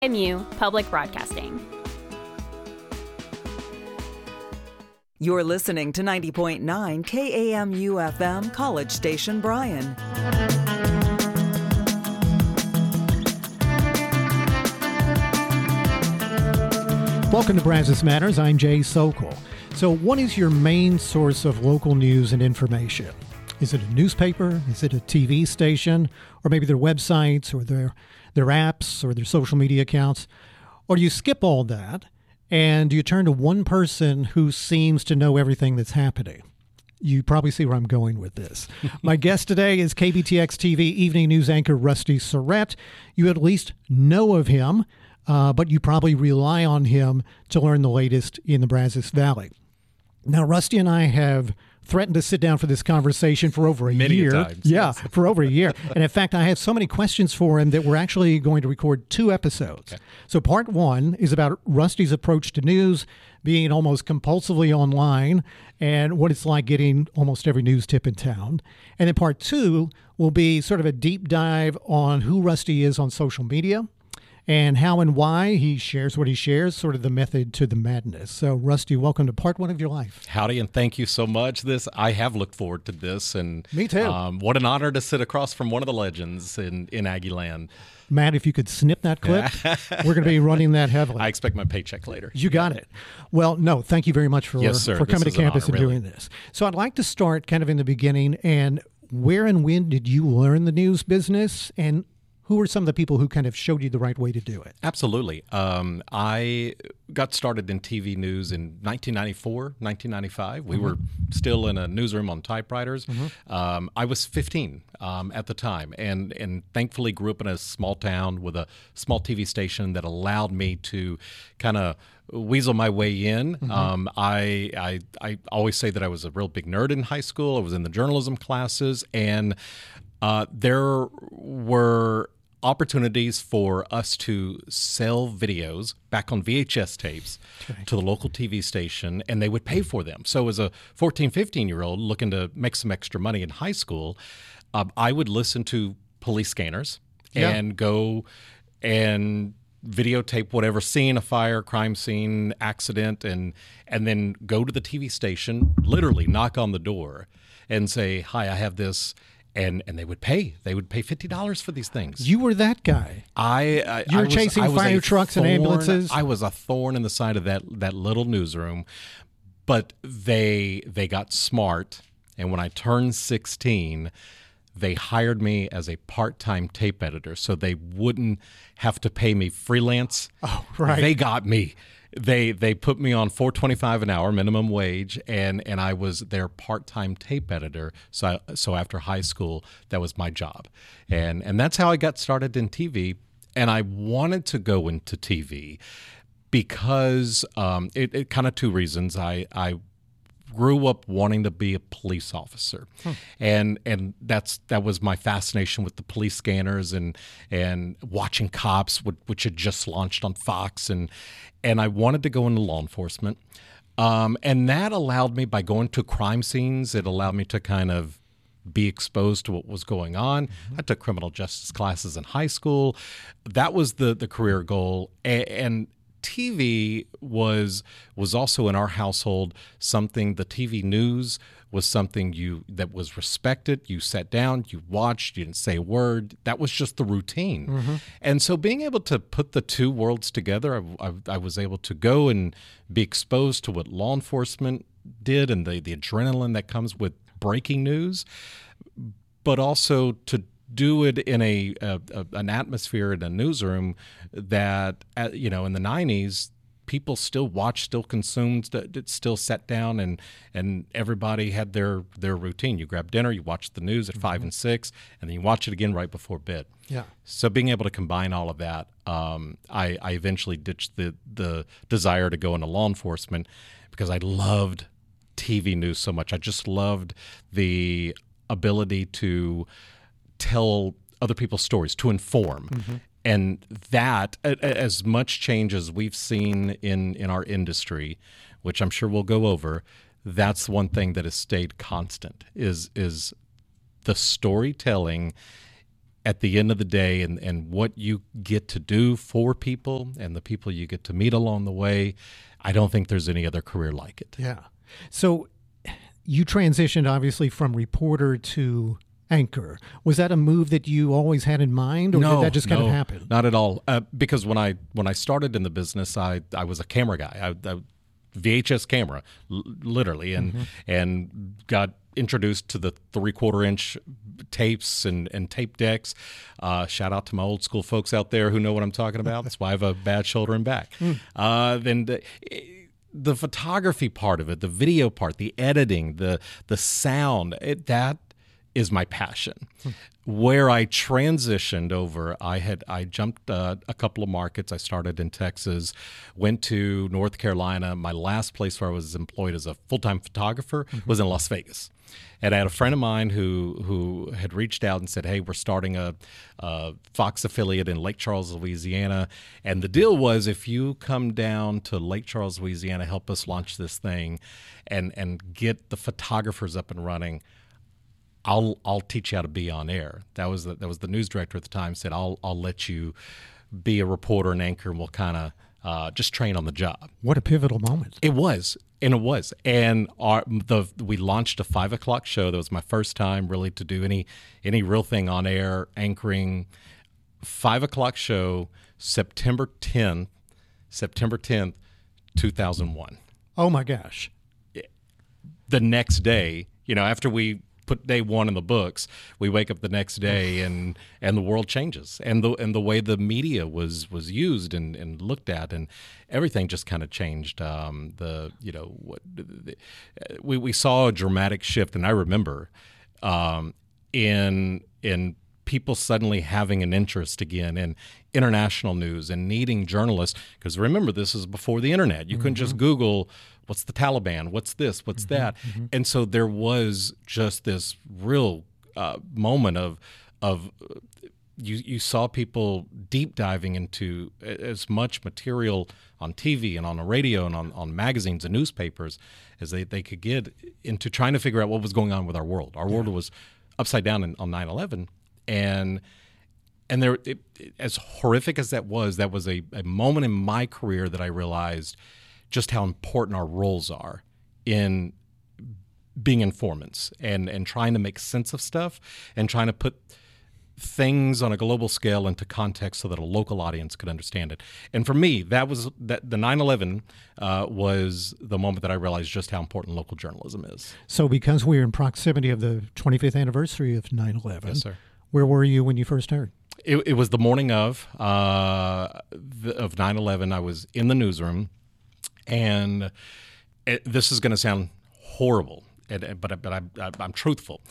KMU Public Broadcasting. You're listening to 90.9 KAMU FM College Station Bryan. Welcome to Brazos Matters. I'm Jay Sokol. So what is your main source of local news and information? Is it a newspaper? Is it a TV station? Or maybe their websites or their apps or their social media accounts? Or do you skip all that and you turn to one person who seems to know everything that's happening? You probably see where I'm going with this. My guest today is KBTX TV evening news anchor Rusty Surrett. You at least know of him, but you probably rely on him to learn the latest in the Brazos Valley. Now, Rusty and I have threatened to sit down for this conversation for over a Many year. times. Yeah, Yes. for over a year. And in fact, I have so many questions for him that we're actually going to record 2 episodes. Okay. So part 1 is about Rusty's approach to news, being almost compulsively online, and what it's like getting almost every news tip in town. And then part 2 will be sort of a deep dive on who Rusty is on social media, and how and why he shares what he shares, sort of the method to the madness. So, Rusty, welcome to part 1 of your life. Howdy, and thank you so much. I have looked forward to this, and Me too. What an honor to sit across from one of the legends in Aggie Land. Matt, if you could snip that clip, we're going to be running that heavily. I expect my paycheck later. You got it. Well, no, thank you very much for Yes, sir. for coming This to is an campus honor, and really. doing this. So I'd like to start kind of in the beginning. And where and when did you learn the news business? And who were some of the people who kind of showed you the right way to do it? Absolutely. I got started in TV news in 1994, 1995. We were still in a newsroom on typewriters. I was 15 at the time, and thankfully grew up in a small town with a small TV station that allowed me to kind of weasel my way in. I always say that I was a real big nerd in high school. I was in the journalism classes, and there were opportunities for us to sell videos back on VHS tapes to the local TV station, and they would pay for them. So as a 14, 15-year-old looking to make some extra money in high school, I would listen to police scanners and go and videotape whatever scene, a fire, crime scene, accident, and then go to the TV station, literally knock on the door and say, "Hi, I have this." And they would pay. They would pay $50 for these things. You were that guy. You were chasing fire trucks and ambulances? I was a thorn in the side of that little newsroom. But they got smart, and when I turned 16, they hired me as a part-time tape editor, so they wouldn't have to pay me freelance. Oh, right. They got me. They put me on $4.25 an hour minimum wage, and I was their part-time tape editor. So after high school, that was my job, and that's how I got started in TV. And I wanted to go into TV because it kind of 2 reasons. I grew up wanting to be a police officer, and that was my fascination with the police scanners and watching Cops, which had just launched on Fox, and I wanted to go into law enforcement, and that allowed me, by going to crime scenes, it allowed me to kind of be exposed to what was going on. I took criminal justice classes in high school. That was the career goal, and TV was also in our household something. The TV news was something that was respected. You sat down, you watched, you didn't say a word. That was just the routine. And so being able to put the 2 worlds together, I was able to go and be exposed to what law enforcement did and the adrenaline that comes with breaking news, but also to do it in an atmosphere in a newsroom that, in the 90s, people still watched, still consumed, still sat down, and everybody had their routine. You grab dinner, you watch the news at 5 and 6, and then you watch it again right before bed. Yeah. So being able to combine all of that, I eventually ditched the desire to go into law enforcement because I loved TV news so much. I just loved the ability to tell other people's stories, to inform. And that, as much change as we've seen in our industry, which I'm sure we'll go over, that's one thing that has stayed constant is the storytelling at the end of the day, and what you get to do for people and the people you get to meet along the way, I don't think there's any other career like it. Yeah. So you transitioned obviously from reporter to anchor. Was that a move that you always had in mind, or did that just kind of happen? Not at all. Because when I started in the business, I was a camera guy. I VHS camera, literally, and got introduced to the 3/4-inch tapes and tape decks. Shout out to my old school folks out there who know what I'm talking about. That's why I have a bad shoulder and back. Then the photography part of it, the video part, the editing, the sound, that is my passion. Where I transitioned over, I jumped a couple of markets. I started in Texas, went to North Carolina. My last place where I was employed as a full-time photographer was in Las Vegas. And I had a friend of mine who had reached out and said, hey, we're starting a Fox affiliate in Lake Charles, Louisiana. And the deal was, if you come down to Lake Charles, Louisiana, help us launch this thing and get the photographers up and running, I'll teach you how to be on air. That was the news director at the time, said, I'll let you be a reporter and anchor, and we'll kind of just train on the job. What a pivotal moment. It was. And we launched a 5 o'clock show. That was my first time really to do any real thing on air, anchoring. 5 o'clock show, September 10th, 2001. Oh my gosh. The next day, after we put day one in the books, we wake up the next day and the world changes, and the way the media was used and looked at, and everything just kind of changed. We saw a dramatic shift, and I remember in people suddenly having an interest again in international news and needing journalists, because remember, this is before the internet. You couldn't just Google, what's the Taliban? What's this? What's that? And so there was just this real moment of you saw people deep diving into as much material on TV and on the radio and on magazines and newspapers as they could get into trying to figure out what was going on with our world. Our world was upside down on 9/11, and there, as horrific as that was a moment in my career that I realized just how important our roles are in being informants and trying to make sense of stuff and trying to put things on a global scale into context so that a local audience could understand it. And for me, the 9/11 was the moment that I realized just how important local journalism is. So because we're in proximity of the 25th anniversary of 9/11, yes, sir. Where were you when you first heard? It was the morning of 9/11. I was in the newsroom, and this is going to sound horrible, but I'm truthful.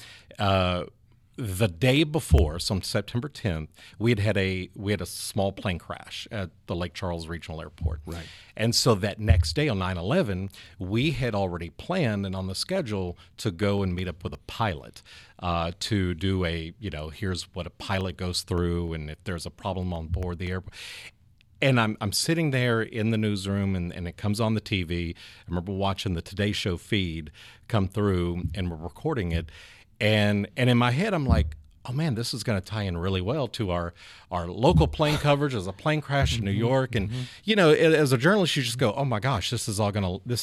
The day before, so on September 10th, we had a small plane crash at the Lake Charles Regional Airport. Right. And so that next day on 9/11, we had already planned and on the schedule to go and meet up with a pilot to do here's what a pilot goes through, and if there's a problem on board the airport. And I'm sitting there in the newsroom, and it comes on the TV. I remember watching the Today Show feed come through, and we're recording it. And in my head, I'm like, oh, man, this is going to tie in really well to our local plane coverage. There's a plane crash in New York. And, as a journalist, you just go, oh, my gosh, this will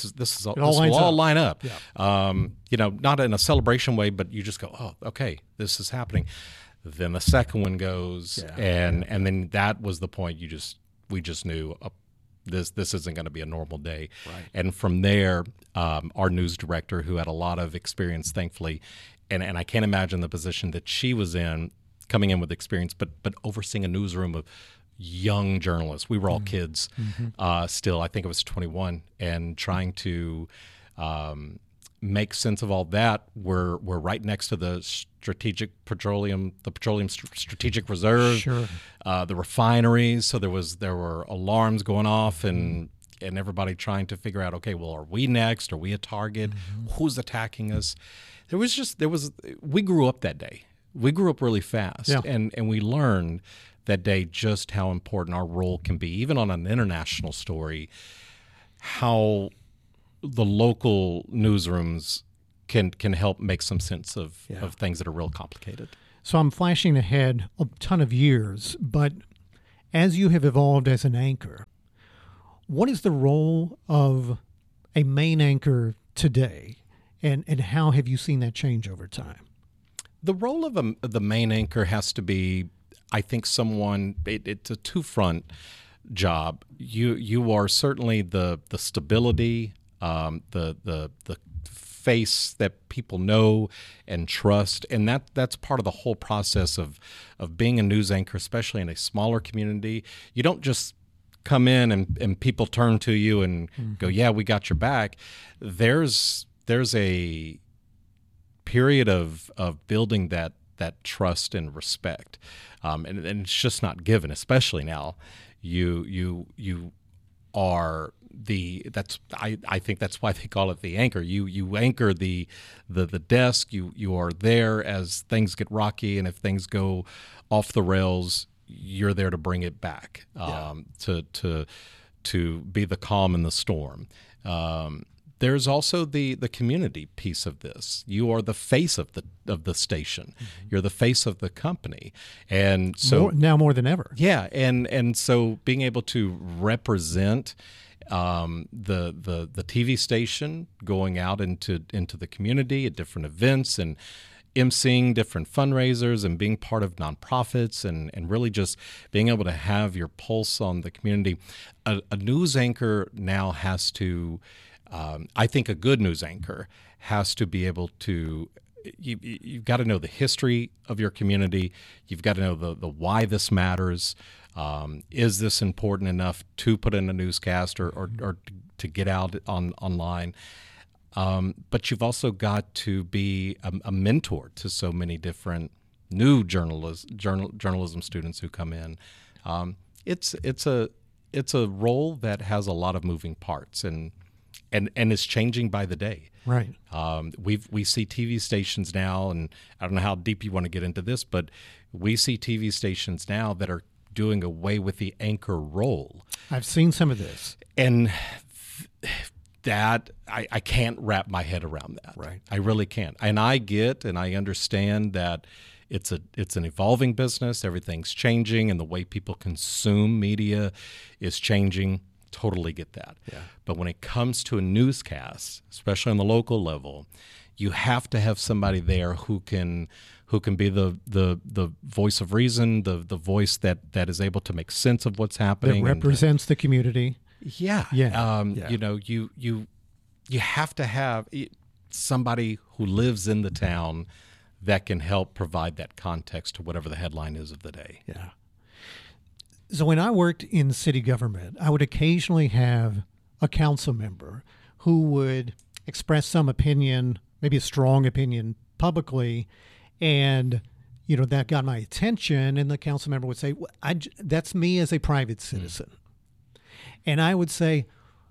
all line up. Yeah. Not in a celebration way, but you just go, oh, okay, this is happening. Then the second one goes, and then that was the point we just knew this isn't going to be a normal day. Right. And from there, our news director, who had a lot of experience, thankfully, and I can't imagine the position that she was in, coming in with experience, but overseeing a newsroom of young journalists. We were all kids still. I think I was 21, and trying to make sense of all that. We're right next to the petroleum strategic reserve, sure. The refineries. So there were alarms going off, and everybody trying to figure out, okay, well, are we next? Are we a target? Who's attacking us? We grew up that day. We grew up really fast, and we learned that day just how important our role can be, even on an international story, how the local newsrooms can help make some sense of things that are real complicated. So I'm flashing ahead a ton of years, but as you have evolved as an anchor, what is the role of a main anchor today, and how have you seen that change over time? The role of the main anchor has to be, I think, someone. It's a two-front job. You are certainly the stability, the face that people know and trust, and that's part of the whole process of being a news anchor, especially in a smaller community. You don't just come in and people turn to you and go, yeah, we got your back. There's a period of building that trust and respect, and it's just not given, especially now. You are I think that's why they call it the anchor. You anchor the desk. You are there as things get rocky, and if things go off the rails, you're there to bring it back, to be the calm in the storm. There's also the community piece of this. You are the face of the station. Mm-hmm. You're the face of the company, and so now more than ever. Yeah, and so being able to represent the TV station, going out into the community at different events and emceeing different fundraisers and being part of nonprofits and really just being able to have your pulse on the community. A news anchor now has to, I think a good news anchor has to be able to, you've got to know the history of your community. You've got to know the why this matters. Is this important enough to put in a newscast or to get out online? But you've also got to be a mentor to so many different new journalism students who come in. It's a role that has a lot of moving parts and is changing by the day. Right. We see TV stations now, and I don't know how deep you want to get into this, but we see TV stations now that are doing away with the anchor role. I've seen some of this. And that I can't wrap my head around that. Right. I really can't. And I get and I understand that it's an evolving business. Everything's changing, and the way people consume media is changing. Totally get that. Yeah. But when it comes to a newscast, especially on the local level, you have to have somebody there who can be the voice of reason, the voice that is able to make sense of what's happening. That represents the community. Yeah. Yeah. You know, you have to have somebody who lives in the town that can help provide that context to whatever the headline is of the day. Yeah. So when I worked in city government, I would occasionally have a council member who would express some opinion, maybe a strong opinion publicly, and that got my attention, and the council member would say, that's me as a private citizen. And I would say,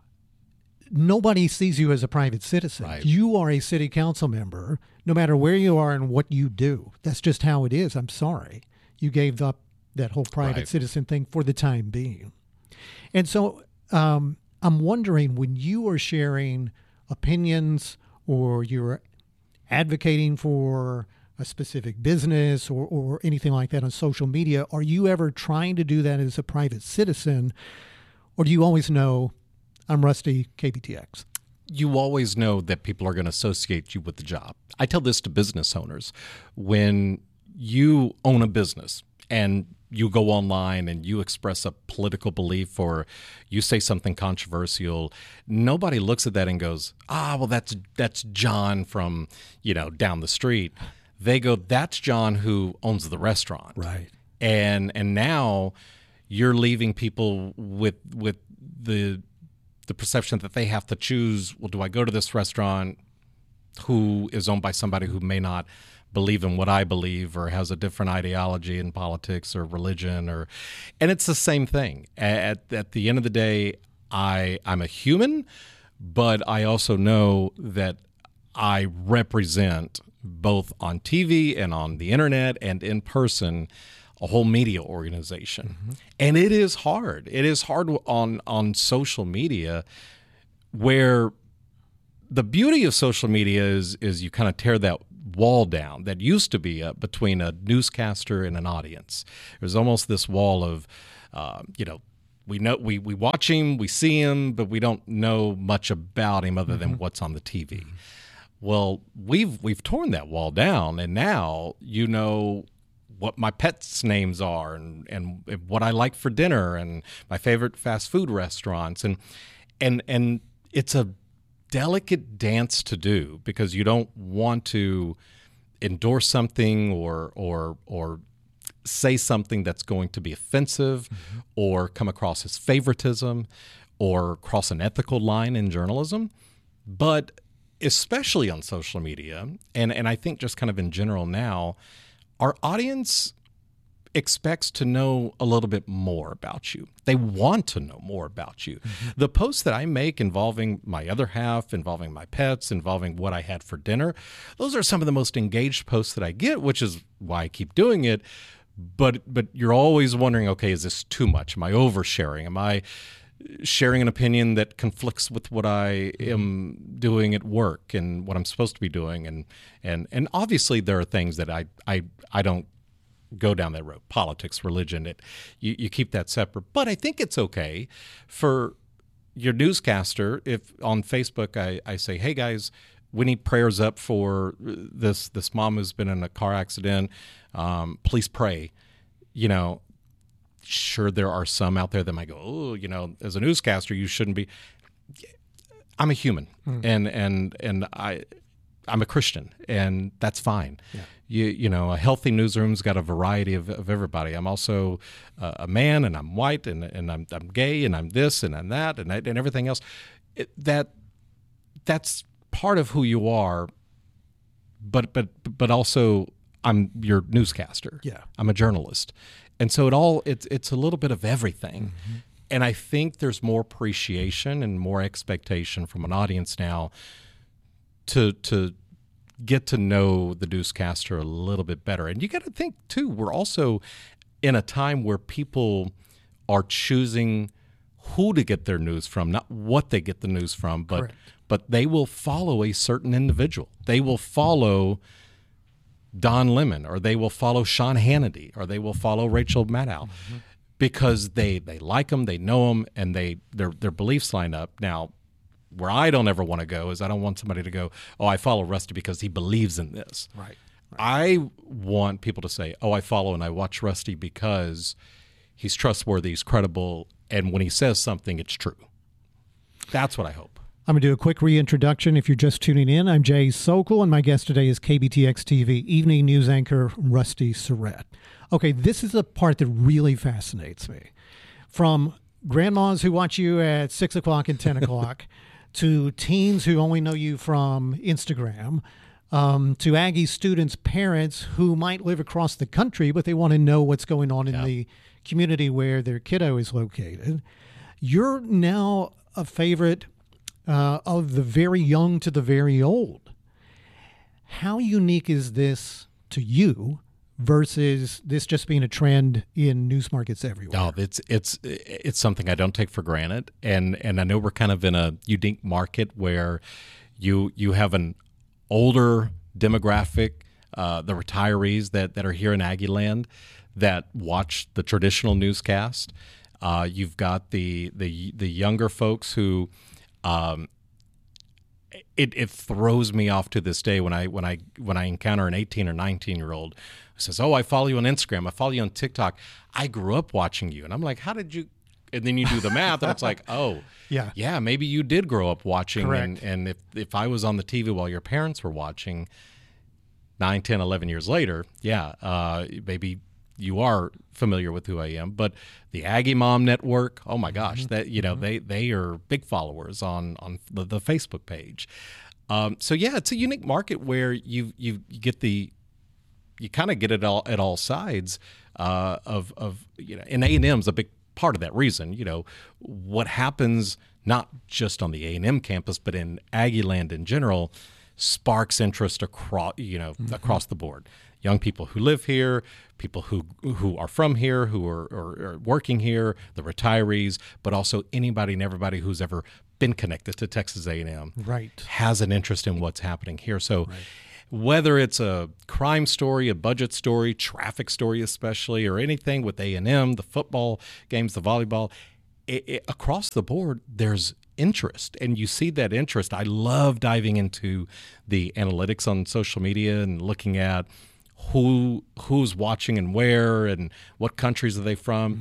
nobody sees you as a private citizen. Right. You are a city council member, no matter where you are and what you do. That's just how it is. I'm sorry. You gave up that whole private citizen thing for the time being. And so I'm wondering, when you are sharing opinions or you're advocating for a specific business or anything like that on social media, are you ever trying to do that as a private citizen, or do you always know, I'm Rusty, KBTX? You always know that people are going to associate you with the job. I tell this to business owners. When you own a business and you go online and you express a political belief or you say something controversial, nobody looks at that and goes, well, that's John from, down the street. They go, that's John who owns the restaurant. Right. And now you're leaving people with the perception that they have to choose, well, do I go to this restaurant who is owned by somebody who may not believe in what I believe or has a different ideology in politics or religion, and it's the same thing. At the end of the day, I'm a human, but I also know that I represent, both on TV and on the internet and in person, a whole media organization. Mm-hmm. And it is hard. It is hard on social media, where the beauty of social media is you kind of tear that wall down that used to be between a newscaster and an audience. There's almost this wall of, we know we watch him, we see him, but we don't know much about him other than what's on the TV. Well, we've torn that wall down, and now you know what my pets' names are and what I like for dinner and my favorite fast food restaurants, and it's a delicate dance to do because you don't want to endorse something or say something that's going to be offensive or come across as favoritism or cross an ethical line in journalism. But especially on social media, and I think just kind of in general now, our audience expects to know a little bit more about you. They want to know more about you. The posts that I make involving my other half, involving my pets, involving what I had for dinner, those are some of the most engaged posts that I get, which is why I keep doing it. But you're always wondering, okay, is this too much? Am I oversharing? Am I sharing an opinion that conflicts with what I am doing at work and what I'm supposed to be doing? And obviously there are things that I don't go down that road. Politics, religion, you keep that separate. But I think it's okay for your newscaster if on Facebook I say, hey guys, we need prayers up for this mom who's been in a car accident. Please pray. Sure, there are some out there that might go, oh, as a newscaster, you shouldn't be. I'm a human, and I'm a Christian, and that's fine. Yeah. A healthy newsroom's got a variety of everybody. I'm also a man, and I'm white, and I'm gay, and I'm this, and I'm that, and everything else. That's part of who you are. But also, I'm your newscaster. Yeah, I'm a journalist. And so it's a little bit of everything. And I think there's more appreciation and more expectation from an audience now to get to know the newscaster a little bit better. And you got to think, too, we're also in a time where people are choosing who to get their news from, not what they get the news from, but they will follow a certain individual. They will follow Don Lemon, or they will follow Sean Hannity, or they will follow Rachel Maddow because they like them, they know them, and their beliefs line up. Now, where I don't ever want to go is I don't want somebody to go, oh, I follow Rusty because he believes in this. Right. I want people to say, oh, I follow and I watch Rusty because he's trustworthy, he's credible, and when he says something, it's true. That's what I hope. I'm going to do a quick reintroduction. If you're just tuning in, I'm Jay Sokol, and my guest today is KBTX TV evening news anchor Rusty Surrett. Okay, this is the part that really fascinates me. From grandmas who watch you at 6 o'clock and 10 o'clock to teens who only know you from Instagram, to Aggie students' parents who might live across the country, but they want to know what's going on in the community where their kiddo is located. You're now a favorite of the very young to the very old. How unique is this to you versus this just being a trend in news markets everywhere? Oh, it's something I don't take for granted, and I know we're kind of in a unique market where you have an older demographic, the retirees that are here in Aggie land that watch the traditional newscast. You've got the younger folks who. It throws me off to this day when I encounter an 18 or 19-year-old who says, "Oh, I follow you on Instagram. I follow you on TikTok. I grew up watching you." And I'm like, "How did you?" And then you do the math, and it's like, "Oh, yeah, maybe you did grow up watching." Correct. And if I was on the TV while your parents were watching, 9, 10, 11 years later, maybe you are familiar with who I am. But the Aggie Mom Network, oh my gosh, that they are big followers on the Facebook page. So yeah, it's a unique market where you kind of get it all at all sides of and A&M's a big part of that reason. What happens not just on the A&M campus, but in Aggie land in general, sparks interest across the board. Young people who live here, people who are from here, who are working here, the retirees, but also anybody and everybody who's ever been connected to Texas A&M right. has an interest in what's happening here. So whether it's a crime story, a budget story, traffic story especially, or anything with A&M, the football games, the volleyball, across the board, there's interest, and you see that interest. I love diving into the analytics on social media and looking at who's watching and where and what countries are they from.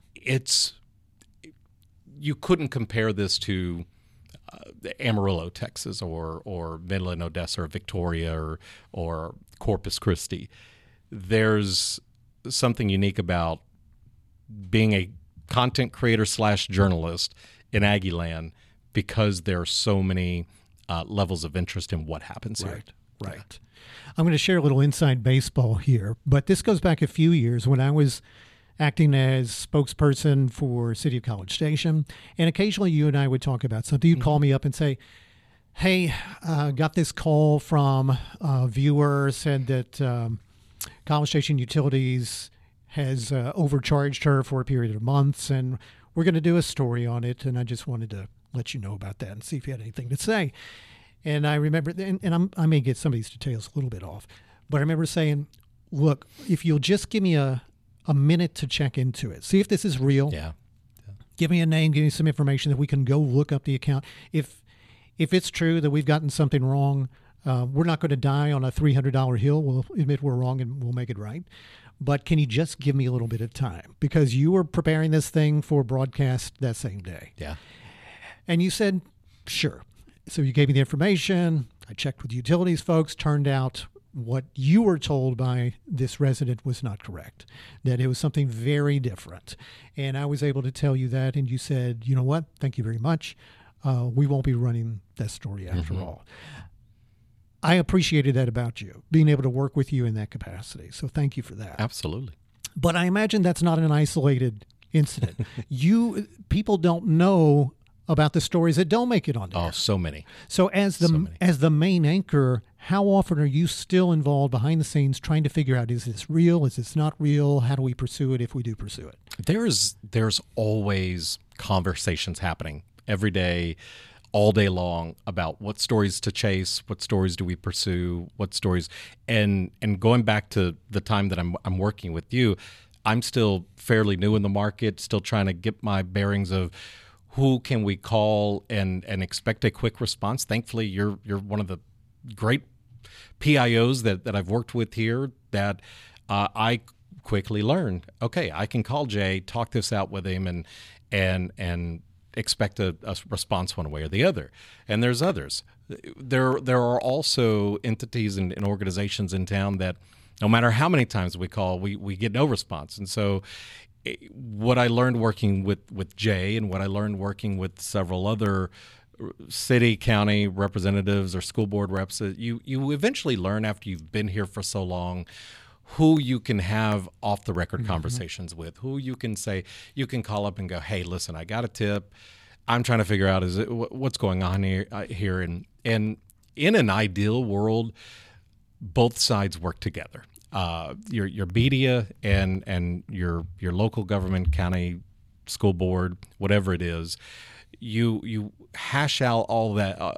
You couldn't compare this to Amarillo, Texas, or Midland, Odessa, or Victoria, or Corpus Christi. There's something unique about being a content creator / journalist in Aggie land because there are so many levels of interest in what happens here. Right. I'm going to share a little inside baseball here, but this goes back a few years when I was acting as spokesperson for City of College Station, and occasionally you and I would talk about something. You'd call me up and say, hey, got this call from a viewer, said that College Station Utilities has overcharged her for a period of months, and we're going to do a story on it, and I just wanted to let you know about that and see if you had anything to say. And I remember, and I may get some of these details a little bit off, but I remember saying, look, if you'll just give me a minute to check into it, see if this is real. Yeah. Give me a name, give me some information that we can go look up the account. If it's true that we've gotten something wrong, we're not going to die on a $300 hill. We'll admit we're wrong and we'll make it right. But can you just give me a little bit of time? Because you were preparing this thing for broadcast that same day. Yeah. And you said, sure. So you gave me the information. I checked with utilities folks. Turned out what you were told by this resident was not correct, that it was something very different. And I was able to tell you that. And you said, you know what? Thank you very much. We won't be running that story after all. I appreciated that about you, being able to work with you in that capacity. So thank you for that. Absolutely. But I imagine that's not an isolated incident. People don't know about the stories that don't make it on air. Oh, so many. So as the main anchor, how often are you still involved behind the scenes trying to figure out, is this real? Is this not real? How do we pursue it if we do pursue it? There's always conversations happening every day, all day long, about what stories to chase, what stories do we pursue, what stories, and going back to the time that I'm working with you, I'm still fairly new in the market, still trying to get my bearings of who can we call and expect a quick response. Thankfully, you're one of the great PIOs that I've worked with here that I quickly learned, okay, I can call Jay, talk this out with him, and expect a response one way or the other. And there's others. There are also entities and organizations in town that no matter how many times we call, we get no response. And so what I learned working with Jay and what I learned working with several other city, county representatives or school board reps, you eventually learn after you've been here for so long who you can have off the record conversations with, who you can say, you can call up and go, hey, listen, I got a tip. I'm trying to figure out what's going on here. And in an ideal world, both sides work together. Your media and your local government, county, school board, whatever it is, you hash out all that.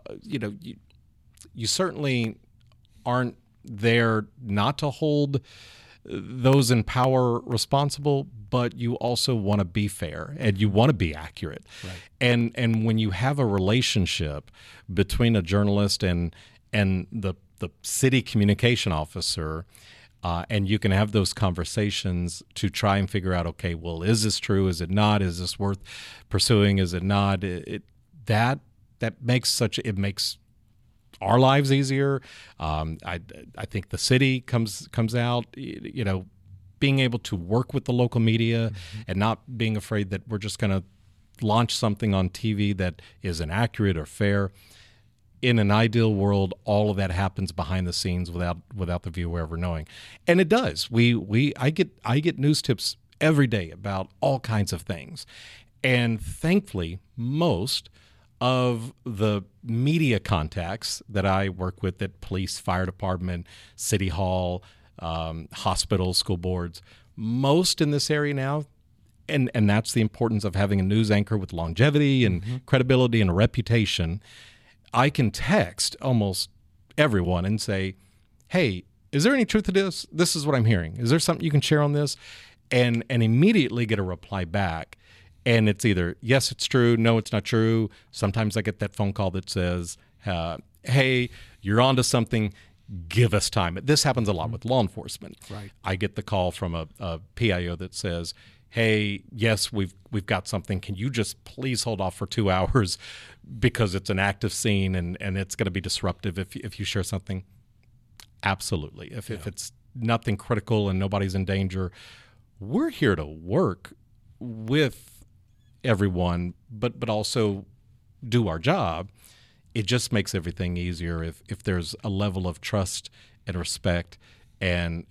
You certainly aren't there not to hold those in power responsible, but you also want to be fair and you want to be accurate. Right. And when you have a relationship between a journalist and the city communication officer, and you can have those conversations to try and figure out, okay, well, is this true? Is it not? Is this worth pursuing? Is it not? That makes it makes our lives easier. I think the city comes out, being able to work with the local media and not being afraid that we're just going to launch something on TV that isn't accurate or fair. In an ideal world, all of that happens behind the scenes without the viewer ever knowing, and it does. I get news tips every day about all kinds of things, and thankfully, most of the media contacts that I work with at police, fire department, city hall, hospitals, school boards, most in this area now, and that's the importance of having a news anchor with longevity and credibility and a reputation. I can text almost everyone and say, hey, is there any truth to this? This is what I'm hearing. Is there something you can share on this? And immediately get a reply back. And it's either, yes, it's true, no, it's not true. Sometimes I get that phone call that says, hey, you're onto something, give us time. This happens a lot with law enforcement. Right. I get the call from a PIO that says, hey, yes, we've got something. Can you just please hold off for 2 hours because it's an active scene and it's going to be disruptive if you share something? Absolutely. If it's nothing critical and nobody's in danger, we're here to work with everyone, but also do our job. It just makes everything easier if there's a level of trust and respect and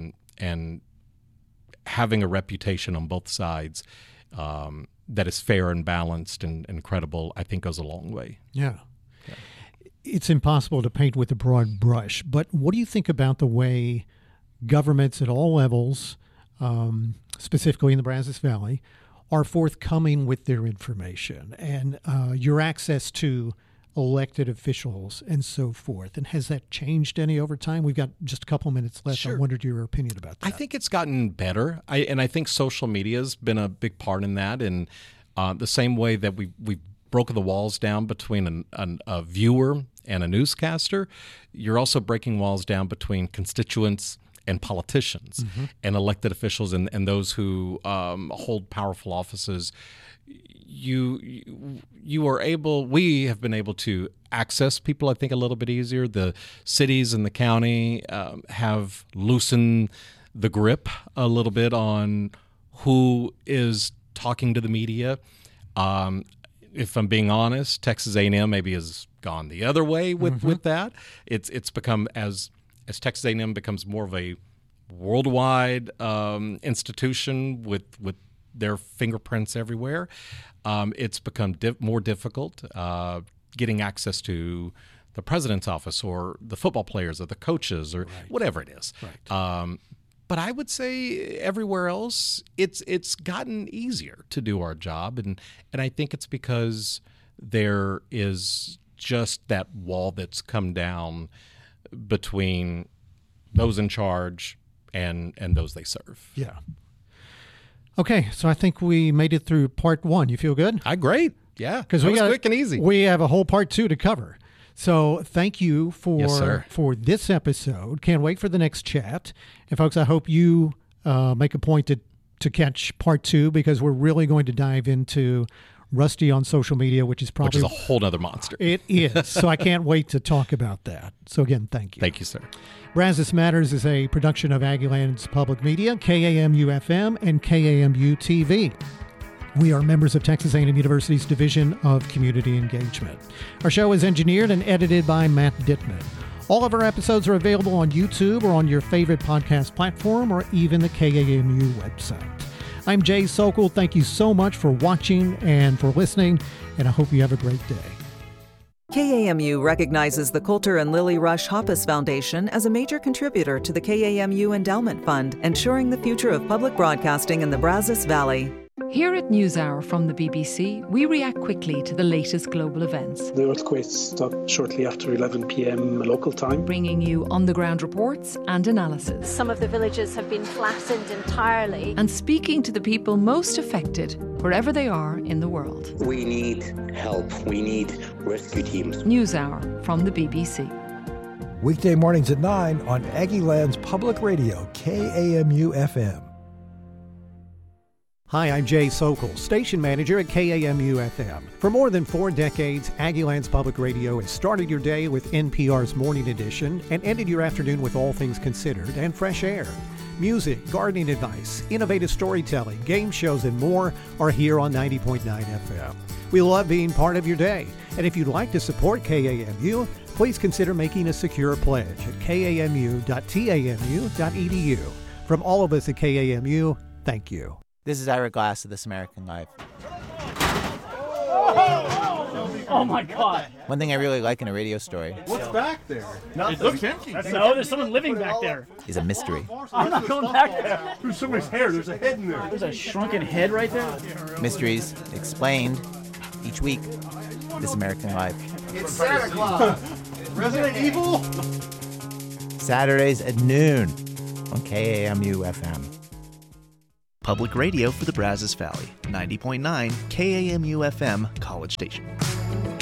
having a reputation on both sides that is fair and balanced and credible, I think goes a long way. Yeah. It's impossible to paint with a broad brush, but what do you think about the way governments at all levels, specifically in the Brazos Valley, are forthcoming with their information and your access to elected officials and so forth? And has that changed any over time? We've got just a couple minutes left. Sure. I wondered your opinion about that. I think it's gotten better. I think social media has been a big part in that. And the same way that we broken the walls down between a viewer and a newscaster, you're also breaking walls down between constituents and politicians and elected officials and those who hold powerful offices. We have been able to access people, I think, a little bit easier. The cities and the county have loosened the grip a little bit on who is talking to the media. If I'm being honest, Texas A&M maybe has gone the other way with that. It's become, as Texas A&M becomes more of a worldwide institution with their fingerprints everywhere, it's become more difficult getting access to the president's office or the football players or the coaches or whatever it is. Right. But I would say everywhere else, it's gotten easier to do our job, and I think it's because there is just that wall that's come down between those in charge and those they serve. Yeah. Okay, so I think we made it through part one. You feel good? Great. Yeah, because we got quick and easy. We have a whole part two to cover. So thank you for this episode. Can't wait for the next chat. And folks, I hope you make a point to catch part two, because we're really going to dive into Rusty on social media, which is a whole other monster. It is. So I can't wait to talk about that. So again, thank you. Thank you, sir. Brazos Matters is a production of Aggieland's Public Media, KAMU-FM, and KAMU-TV. We are members of Texas A&M University's Division of Community Engagement. Our show is engineered and edited by Matt Dittman. All of our episodes are available on YouTube or on your favorite podcast platform or even the KAMU website. I'm Jay Sokol. Thank you so much for watching and for listening, and I hope you have a great day. KAMU recognizes the Coulter and Lily Rush Hoppus Foundation as a major contributor to the KAMU Endowment Fund, ensuring the future of public broadcasting in the Brazos Valley. Here at NewsHour from the BBC, we react quickly to the latest global events. The earthquake stopped shortly after 11 p.m. local time, bringing you on-the-ground reports and analysis. Some of the villages have been flattened entirely. And speaking to the people most affected, wherever they are in the world. We need help. We need rescue teams. NewsHour from the BBC. Weekday mornings at 9 on Aggieland's Public Radio, KAMU-FM. Hi, I'm Jay Sokol, station manager at KAMU-FM. For more than 4 decades, Aggieland's Public Radio has started your day with NPR's Morning Edition and ended your afternoon with All Things Considered and Fresh Air. Music, gardening advice, innovative storytelling, game shows, and more are here on 90.9 FM. We love being part of your day. And if you'd like to support KAMU, please consider making a secure pledge at kamu.tamu.edu. From all of us at KAMU, thank you. This is Ira Glass of This American Life. Oh my God. One thing I really like in a radio story. What's back there? It looks empty. No, there's someone living back there. Is a mystery. I'm not going back there. There's somebody's hair. There's a head in there. There's a shrunken head right there. Mysteries explained each week. This American Life. It's Santa Claus. Resident Evil. Saturdays at noon on KAMU FM. Public radio for the Brazos Valley, 90.9 KAMU FM, College Station.